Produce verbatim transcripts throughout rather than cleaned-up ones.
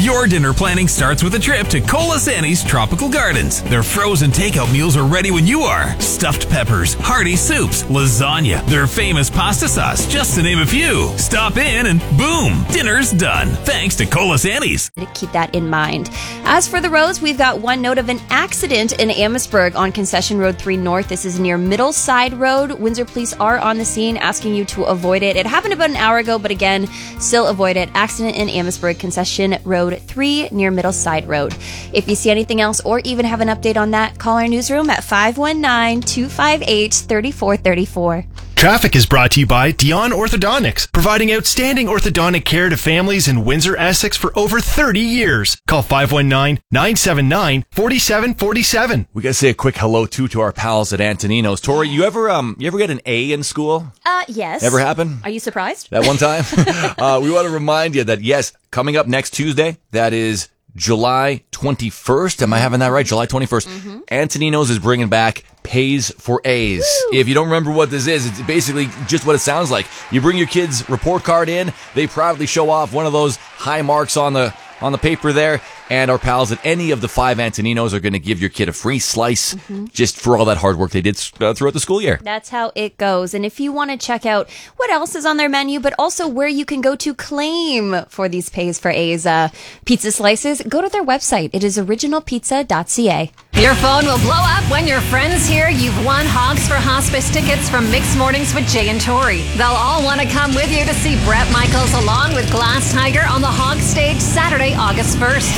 Your dinner planning starts with a trip to Colasanti's Tropical Gardens. Their frozen takeout meals are ready when you are. Stuffed peppers, hearty soups, lasagna, their famous pasta sauce, just to name a few. Stop in and boom, dinner's done. Thanks to Colasanti's. Keep that in mind. As for the roads, we've got one note of an accident in Amherstburg on Concession Road three North. This is near Middleside Road. Windsor Police are on the scene asking you to avoid it. It happened about an hour ago, but again, still avoid it. Accident in Amherstburg, Concession Road three near Middleside Road. If you see anything else or even have an update on that, call our newsroom at five one nine, two five eight, three four three four. Traffic is brought to you by Dion Orthodontics, providing outstanding orthodontic care to families in Windsor, Essex for over thirty years. Call five one nine, nine seven nine, four seven four seven. We gotta say a quick hello too to our pals at Antonino's. Tori, you ever um you ever get an A in school? Uh, yes. Ever happen? Are you surprised? That one time? uh, we want to remind you that yes, coming up next Tuesday, that is July twenty-first. Am I having that right? July twenty-first. Mm-hmm. Antonino's is bringing back Pays for A's. Woo! If you don't remember what this is, it's basically just what it sounds like. You bring your kid's report card in, they proudly show off one of those high marks on the on the paper there, and our pals at any of the five Antonino's are going to give your kid a free slice mm-hmm. just for all that hard work they did uh, throughout the school year. That's how it goes. And if you want to check out what else is on their menu, but also where you can go to claim for these Pays for A's uh, pizza slices, go to their website. It is original pizza dot c a. Your phone will blow up when your friends hear you've won Hogs for Hospice tickets from Mixed Mornings with Jay and Tori. They'll all want to come with you to see Bret Michaels along with Glass Tiger on the Hogs stage Saturday, August first.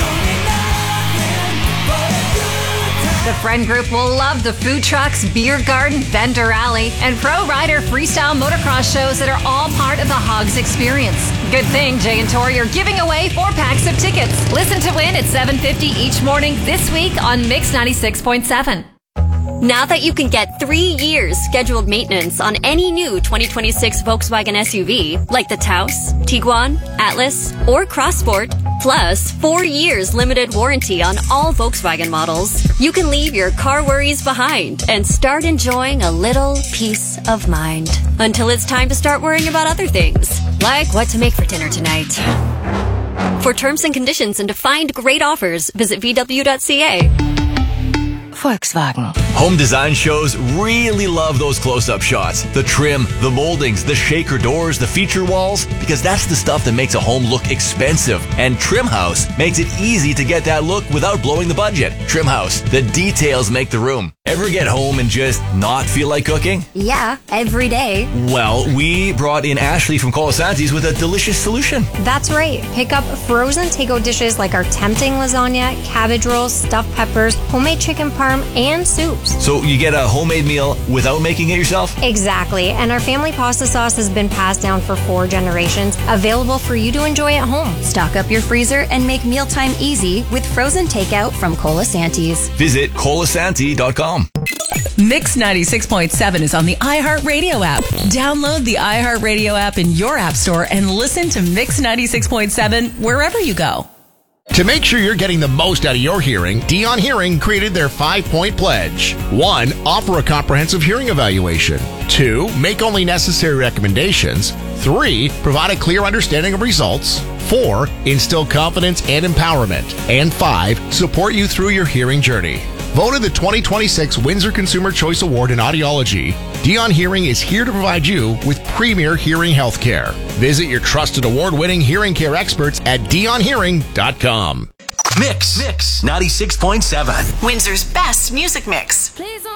The friend group will love the food trucks, beer garden, vendor alley, and pro rider freestyle motocross shows that are all part of the Hogs experience. Good thing Jay and Tori are giving away four packs of tickets. Listen to win at seven fifty each morning this week on Mix ninety-six point seven. Now that you can get three years scheduled maintenance on any new twenty twenty-six Volkswagen S U V, like the Taos, Tiguan, Atlas, or Crossport, plus four years limited warranty on all Volkswagen models, you can leave your car worries behind and start enjoying a little peace of mind. Until it's time to start worrying about other things, like what to make for dinner tonight. For terms and conditions and to find great offers, visit v w dot c a. Volkswagen. Home design shows really love those close-up shots. The trim, the moldings, the shaker doors, the feature walls, because that's the stuff that makes a home look expensive. And Trim House makes it easy to get that look without blowing the budget. Trim House, the details make the room. Ever get home and just not feel like cooking? Yeah, every day. Well, we brought in Ashley from Colasanti's with a delicious solution. That's right. Pick up frozen takeout dishes like our tempting lasagna, cabbage rolls, stuffed peppers, homemade chicken parm, and soups. So you get a homemade meal without making it yourself? Exactly. And our family pasta sauce has been passed down for four generations, available for you to enjoy at home. Stock up your freezer and make mealtime easy with frozen takeout from Colasanti's. Visit colasanti dot com. Mix ninety-six point seven is on the iHeartRadio app. Download the iHeartRadio app in your app store and listen to Mix ninety-six point seven wherever you go. To make sure you're getting the most out of your hearing, Dion Hearing created their five-point pledge. One, offer a comprehensive hearing evaluation. Two, make only necessary recommendations. Three, provide a clear understanding of results. Four, instill confidence and empowerment. And five, support you through your hearing journey. Voted the twenty twenty-six Windsor Consumer Choice Award in Audiology, Dion Hearing is here to provide you with premier hearing health care. Visit your trusted award-winning hearing care experts at dion hearing dot com. Mix, Mix ninety-six point seven. Windsor's best music mix. Please